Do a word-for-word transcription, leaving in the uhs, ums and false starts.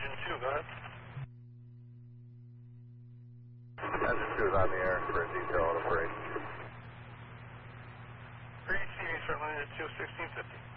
Engine two, go ahead. Engine two is on the air for a detail and operation. Receiving, certainly at two sixteen fifty.